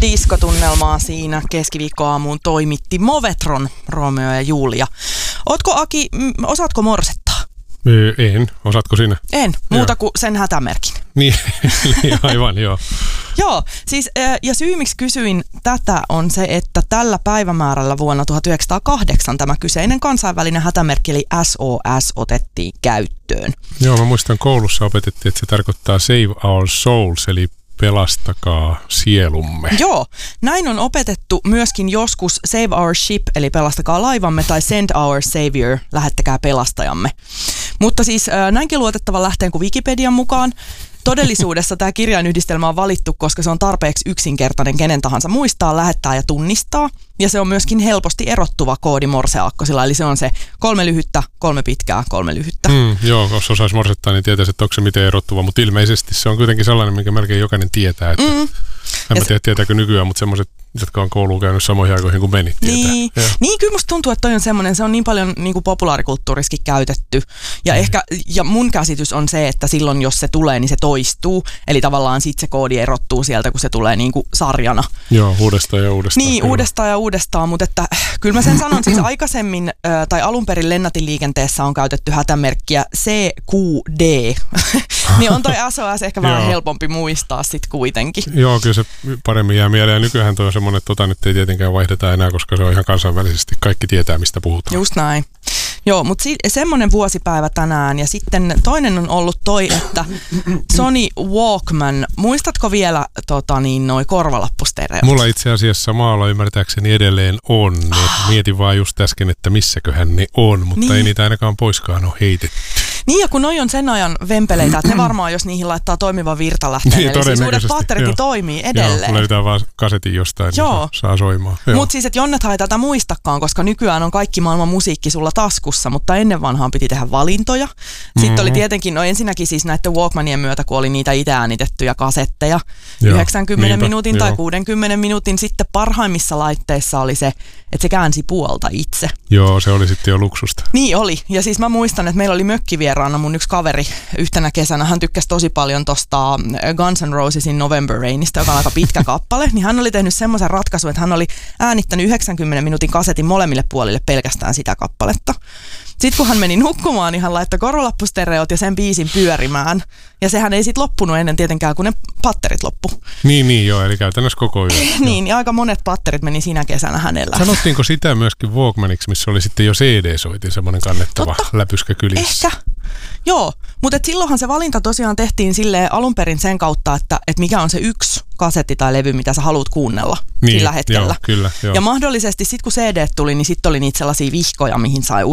diskotunnelmaa siinä keskiviikkoaamuun toimitti Movetron, Romeo ja Julia. Ootko Aki, osaatko morsettaa? En. Osaatko sinä? En, muuta kuin sen hätämerkin. Niin, aivan, joo. Joo, siis ja syy miksi kysyin tätä on se, että tällä päivämäärällä vuonna 1908 tämä kyseinen kansainvälinen hätämerkki eli SOS otettiin käyttöön. Joo, mä muistan koulussa opetettiin, että se tarkoittaa Save Our Souls, eli pelastakaa sielumme. Joo, näin on opetettu myöskin joskus Save Our Ship, eli pelastakaa laivamme, tai Send Our Savior, lähettäkää pelastajamme. Mutta siis näinkin luotettavan lähteen kuin Wikipedian mukaan todellisuudessa tämä kirjainyhdistelmä on valittu, koska se on tarpeeksi yksinkertainen kenen tahansa muistaa, lähettää ja tunnistaa. Ja se on myöskin helposti erottuva koodi morseaakkosilla, eli se on se 3 lyhyttä, 3 pitkää, 3 lyhyttä. Joo, jos osaisi morsettaa, niin tietäisi, että onko se miten erottuva, mutta ilmeisesti se on kuitenkin sellainen, minkä melkein jokainen tietää. Että en mä tiedä, tietääkö nykyään, mutta semmoiset, jotka on kouluun käynyt samoihin aikoihin kuin menit, tietää. Niin, kyllä musta tuntuu, että toi on semmoinen, se on niin paljon niin kuin populaarikulttuuriskin käytetty. Ja ehkä, ja mun käsitys on se, että silloin jos se tulee, niin se toistuu. Eli tavallaan sit se koodi erottuu sieltä, kun se tulee niin kuin sarjana. Joo, uudestaan ja uudestaan. Niin, uudestaan ja uudestaan, mutta että kyllä mä sen sanon, siis aikaisemmin tai alun perin lennätinliikenteessä on käytetty hätämerkkiä CQD. Niin on toi SOS ehkä vähän helpompi muistaa sit kuitenkin. Joo, kyllä se paremmin jää mieleen. Ja nykyään toi on semmoinen, että nyt ei tietenkään vaihdeta enää, koska se on ihan kansainvälisesti. Kaikki tietää, mistä puhutaan. Just näin. Joo, mutta semmoinen vuosipäivä tänään. Ja sitten toinen on ollut toi, että Sony Walkman. Muistatko vielä noi korvalappustereot? Mulla itse asiassa maalla ymmärtääkseni edelleen on. Mietin vaan just äsken, että missäköhän ne on, mutta ei niitä ainakaan poiskaan ole heitetty. Niin, ja kun noi on sen ajan vempeleitä, että ne varmaan, jos niihin laittaa toimivan virtalähteen, niin, eli siis uudet patterit toimii edelleen. Joo, löytää vaan kasetin jostain, niin saa soimaan. Mutta siis, että Jonnethan ei tätä muistakaan, koska nykyään on kaikki maailman musiikki sulla taskussa, mutta ennen vanhaan piti tehdä valintoja. Sitten oli tietenkin, ensinnäkin siis näiden Walkmanien myötä, kun oli niitä itse äänitettyjä kasetteja, 90 minuutin tai 60 minuutin, sitten parhaimmissa laitteissa oli se, että se käänsi puolta itse. Joo, se oli sitten jo luksusta. Niin oli, ja siis mä muistan, että meillä oli mökkivieraana mun yksi kaveri yhtenä kesänä, hän tykkäsi tosi paljon tosta Guns N' Rosesin November Rainista, joka on aika pitkä kappale, niin hän oli tehnyt semmoisen ratkaisun, että hän oli äänittänyt 90 minuutin kasetin molemmille puolille pelkästään sitä kappaletta. Sitten kun hän meni nukkumaan, niin hän laittoi korvalappustereot ja sen biisin pyörimään. Ja sehän ei sitten loppunut ennen tietenkään, kun ne patterit loppu. Niin joo, eli käytännössä koko yö. Niin, ja aika monet patterit meni siinä kesänä hänellä. Sanottiinko sitä myöskin Walkmaniksi, missä oli sitten jo CD-soitin, semmoinen kannettava läpyskä kylissä? Ehkä. Joo, mutta silloinhan se valinta tosiaan tehtiin silleen alun perin sen kautta, että mikä on se yksi kasetti tai levy, mitä sä haluat kuunnella sillä hetkellä. Joo, kyllä, joo. Ja mahdollisesti sitten kun CD tuli, niin sitten oli niitä sellaisia vihkoja, mihin sai